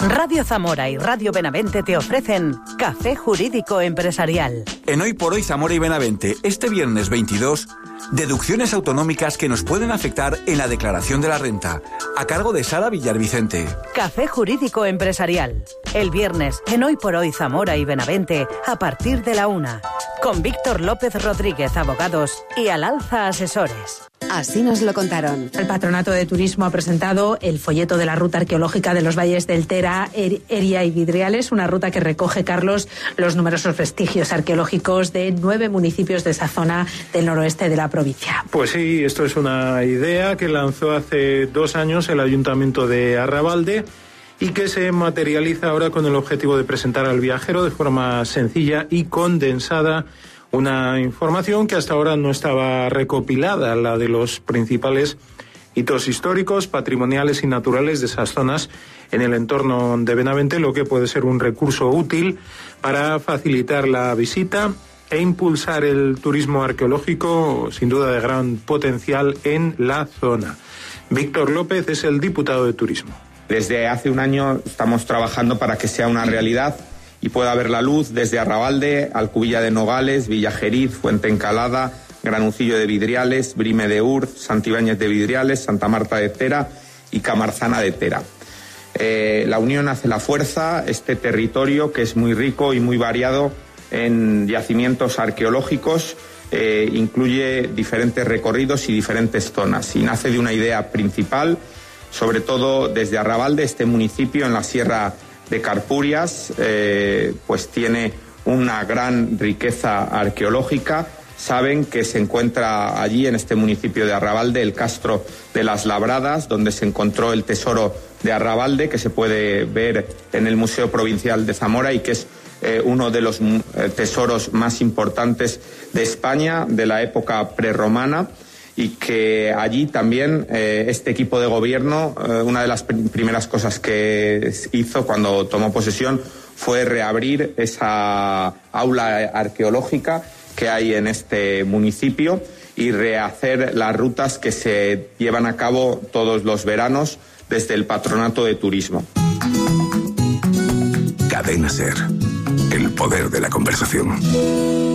Radio Zamora y Radio Benavente te ofrecen Café Jurídico Empresarial. En Hoy por Hoy Zamora y Benavente, este viernes 22, deducciones autonómicas que nos pueden afectar en la declaración de la renta, a cargo de Sara Villar Vicente. Café Jurídico Empresarial. El viernes, en Hoy por Hoy Zamora y Benavente, a partir de la 1, con Víctor López Rodríguez, abogados, y Al Alza Asesores. Así nos lo contaron. El Patronato de Turismo ha presentado el folleto de la Ruta Arqueológica de los Valles del Tera, Eria y Vidriales, una ruta que recoge, Carlos, los numerosos vestigios arqueológicos de 9 municipios de esa zona del noroeste de la provincia. Pues sí, esto es una idea que lanzó hace 2 años el Ayuntamiento de Arrabalde y que se materializa ahora con el objetivo de presentar al viajero de forma sencilla y condensada una información que hasta ahora no estaba recopilada, la de los principales hitos históricos, patrimoniales y naturales de esas zonas en el entorno de Benavente, lo que puede ser un recurso útil para facilitar la visita e impulsar el turismo arqueológico, sin duda de gran potencial en la zona. Víctor López es el diputado de Turismo. Desde hace un año estamos trabajando para que sea una realidad y pueda ver la luz desde Arrabalde, Alcubilla de Nogales, Villajeriz, Fuente Encalada, Granucillo de Vidriales, Brime de Urz, Santibáñez de Vidriales, Santa Marta de Tera y Camarzana de Tera. La unión hace la fuerza. Este territorio, que es muy rico y muy variado en yacimientos arqueológicos, incluye diferentes recorridos y diferentes zonas y nace de una idea principal, sobre todo desde Arrabalde. Este municipio en la Sierra de Carpurias pues tiene una gran riqueza arqueológica. Saben que se encuentra allí, en este municipio de Arrabalde, el Castro de las Labradas, donde se encontró el tesoro de Arrabalde, que se puede ver en el Museo Provincial de Zamora y que es uno de los tesoros más importantes de España de la época prerromana. Y que allí también este equipo de gobierno, una de las primeras cosas que hizo cuando tomó posesión fue reabrir esa aula arqueológica que hay en este municipio y rehacer las rutas que se llevan a cabo todos los veranos desde el Patronato de Turismo. Cadena SER, el poder de la conversación.